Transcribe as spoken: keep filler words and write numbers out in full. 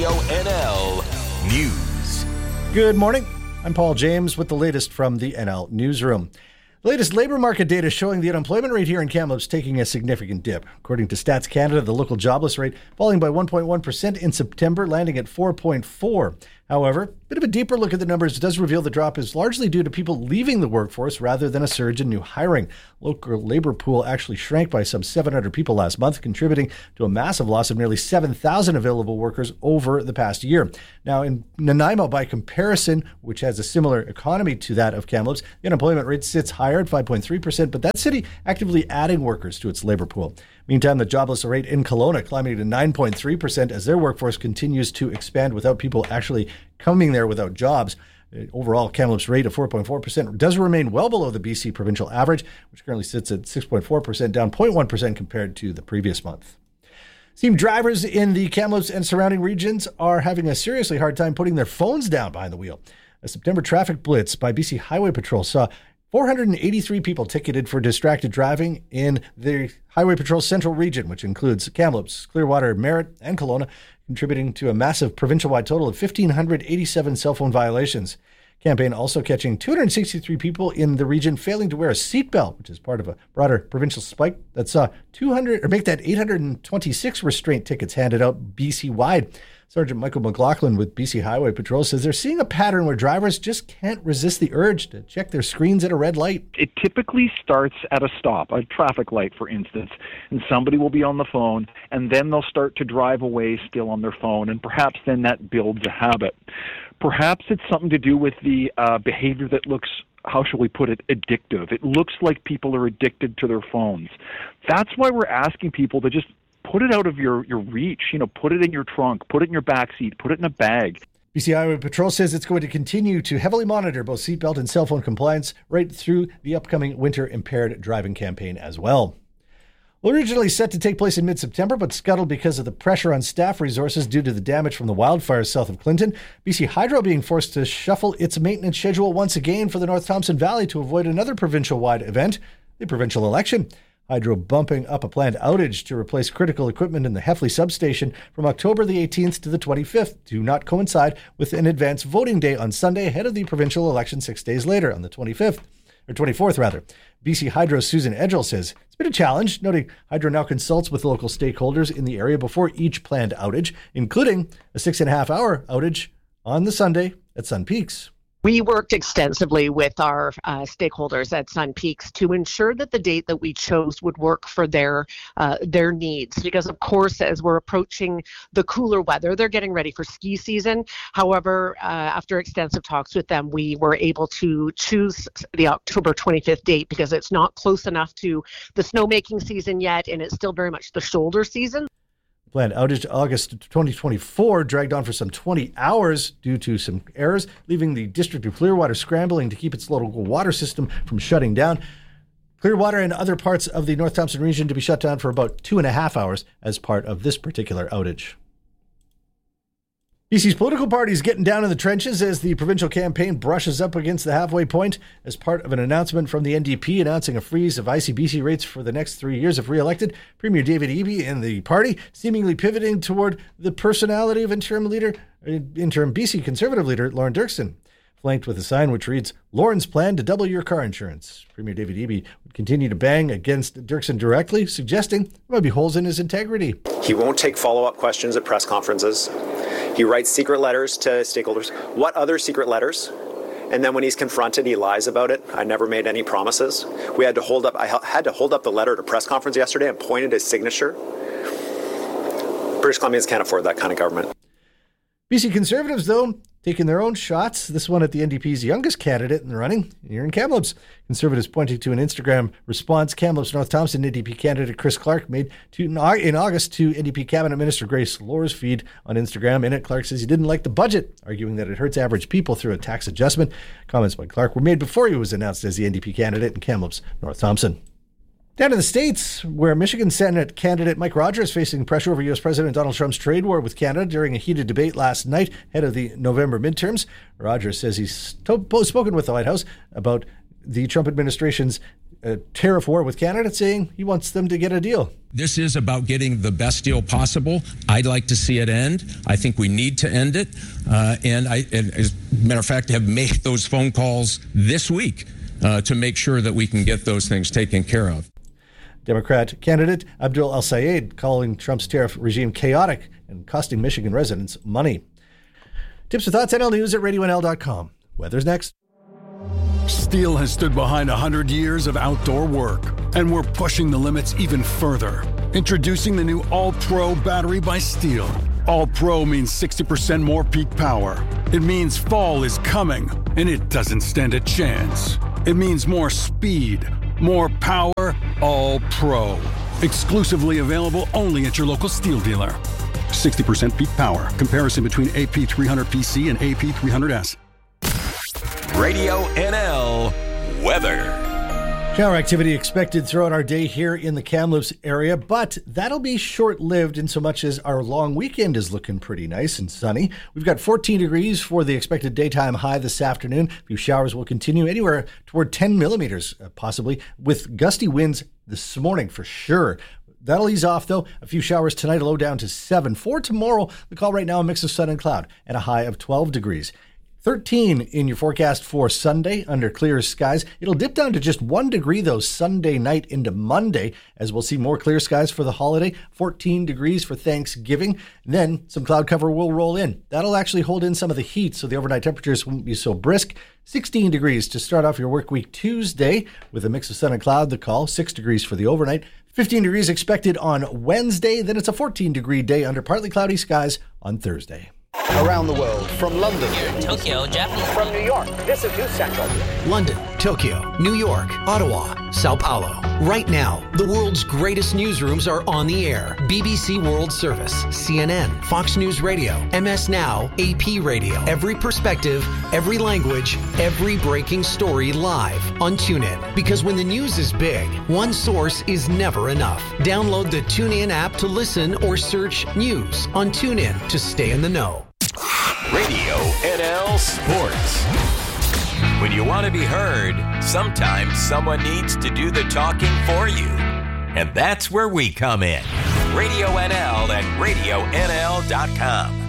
Radio N L News. Good morning. I'm Paul James with the latest from the N L Newsroom. The latest labour market data showing the unemployment rate here in Kamloops taking a significant dip. According to Stats Canada, the local jobless rate falling by one point one percent in September, landing at four point four. However, a bit of a deeper look at the numbers does reveal the drop is largely due to people leaving the workforce rather than a surge in new hiring. Local labour pool actually shrank by some seven hundred people last month, contributing to a massive loss of nearly seven thousand available workers over the past year. Now, in Nanaimo, by comparison, which has a similar economy to that of Kamloops, the unemployment rate sits higher at five point three percent, but that city actively adding workers to its labour pool. Meantime, the jobless rate in Kelowna climbing to nine point three percent as their workforce continues to expand without people actually coming there without jobs. Overall, Kamloops' rate of four point four percent does remain well below the B C provincial average, which currently sits at six point four percent, down zero point one percent compared to the previous month. Seems drivers in the Kamloops and surrounding regions are having a seriously hard time putting their phones down behind the wheel. A September traffic blitz by B C Highway Patrol saw four hundred eighty-three people ticketed for distracted driving in the Highway Patrol Central Region, which includes Kamloops, Clearwater, Merritt, and Kelowna, contributing to a massive provincial-wide total of one thousand five hundred eighty-seven cell phone violations. Campaign also catching two hundred sixty-three people in the region failing to wear a seatbelt, which is part of a broader provincial spike that saw two hundred or make that eight hundred twenty-six restraint tickets handed out B C-wide. Sergeant Michael McLaughlin with B C Highway Patrol says they're seeing a pattern where drivers just can't resist the urge to check their screens at a red light. It typically starts at a stop, a traffic light, for instance, and somebody will be on the phone, and then they'll start to drive away still on their phone, and perhaps then that builds a habit. Perhaps it's something to do with the uh, behavior that looks, how shall we put it, addictive. It looks like people are addicted to their phones. That's why we're asking people to just put it out of your, your reach, you know, put it in your trunk, put it in your backseat, put it in a bag. B C Highway Patrol says it's going to continue to heavily monitor both seatbelt and cell phone compliance right through the upcoming winter impaired driving campaign as well. Well, originally set to take place in mid-September, but scuttled because of the pressure on staff resources due to the damage from the wildfires south of Clinton, B C Hydro being forced to shuffle its maintenance schedule once again for the North Thompson Valley to avoid another provincial-wide event, the provincial election. Hydro bumping up a planned outage to replace critical equipment in the Heffley substation from October the eighteenth to the twenty-fifth to not coincide with an advance voting day on Sunday ahead of the provincial election six days later on the twenty-fifth, or twenty-fourth rather. B C Hydro's Susan Edgell says it's been a challenge, noting Hydro now consults with local stakeholders in the area before each planned outage, including a six and a half hour outage on the Sunday at Sun Peaks. We worked extensively with our uh, stakeholders at Sun Peaks to ensure that the date that we chose would work for their uh, their needs. Because, of course, as we're approaching the cooler weather, they're getting ready for ski season. However, uh, after extensive talks with them, we were able to choose the October twenty-fifth date because it's not close enough to the snowmaking season yet, and it's still very much the shoulder season. Planned outage to August twenty twenty-four dragged on for some twenty hours due to some errors, leaving the District of Clearwater scrambling to keep its local water system from shutting down. Clearwater and other parts of the North Thompson region to be shut down for about two and a half hours as part of this particular outage. B C's political party is getting down in the trenches as the provincial campaign brushes up against the halfway point as part of an announcement from the N D P announcing a freeze of I C B C rates for the next three years if re-elected. Premier David Eby and the party seemingly pivoting toward the personality of interim leader, interim B C Conservative leader Lauren Dirksen, flanked with a sign which reads, "Lauren's plan to double your car insurance." Premier David Eby would continue to bang against Dirksen directly, suggesting there might be holes in his integrity. He won't take follow-up questions at press conferences. He writes secret letters to stakeholders. What other secret letters? And then when he's confronted, he lies about it. I never made any promises. We had to hold up, I had to hold up the letter at a press conference yesterday and pointed his signature. British Columbians can't afford that kind of government. B C Conservatives, though, taking their own shots, this one at the N D P's youngest candidate in the running, here in Kamloops. Conservatives pointing to an Instagram response Kamloops North Thompson N D P candidate Chris Clark made to, in August to N D P Cabinet Minister Grace Lohr's feed on Instagram. In it, Clark says he didn't like the budget, arguing that it hurts average people through a tax adjustment. Comments by Clark were made before he was announced as the N D P candidate in Kamloops North Thompson. Down in the States, where Michigan Senate candidate Mike Rogers facing pressure over U S President Donald Trump's trade war with Canada during a heated debate last night ahead of the November midterms. Rogers says he's spoken with the White House about the Trump administration's a tariff war with Canada, saying he wants them to get a deal. This is about getting the best deal possible. I'd like to see it end. I think we need to end it. Uh, and I, and as a matter of fact, have made those phone calls this week uh, to make sure that we can get those things taken care of. Democrat candidate Abdul El-Sayed calling Trump's tariff regime chaotic and costing Michigan residents money. Tips and thoughts, N L News at radio N L dot com. Weather's next. Steel has stood behind one hundred years of outdoor work, and we're pushing the limits even further. Introducing the new All-Pro battery by Steel. All-Pro means sixty percent more peak power. It means fall is coming, and it doesn't stand a chance. It means more speed, more power, All-Pro. Exclusively available only at your local Steel dealer. sixty percent peak power. Comparison between A P three hundred P C and A P three hundred S. Radio N L weather. Shower activity expected throughout our day here in the Kamloops area, but that'll be short-lived in so much as our long weekend is looking pretty nice and sunny. We've got fourteen degrees for the expected daytime high this afternoon. A few showers will continue anywhere toward ten millimeters, uh, possibly, with gusty winds this morning for sure. That'll ease off, though. A few showers tonight, a low down to seven. For tomorrow, the call right now, a mix of sun and cloud, and a high of twelve degrees. thirteen in your forecast for Sunday under clear skies. It'll dip down to just one degree, though, Sunday night into Monday, as we'll see more clear skies for the holiday. fourteen degrees for Thanksgiving. Then some cloud cover will roll in. That'll actually hold in some of the heat, so the overnight temperatures won't be so brisk. sixteen degrees to start off your work week Tuesday with a mix of sun and cloud, the call. six degrees for the overnight. fifteen degrees expected on Wednesday. Then it's a fourteen degree day under partly cloudy skies on Thursday. Around the world, from London, Tokyo, Japan, from New York, this is News Central. London, Tokyo, New York, Ottawa, Sao Paulo. Right now, the world's greatest newsrooms are on the air. B B C World Service, C N N, Fox News Radio, M S Now, A P Radio. Every perspective, every language, every breaking story live on TuneIn. Because when the news is big, one source is never enough. Download the TuneIn app to listen or search news on TuneIn to stay in the know. Radio N L Sports. When you want to be heard, sometimes someone needs to do the talking for you. And that's where we come in. Radio N L and radio N L dot com.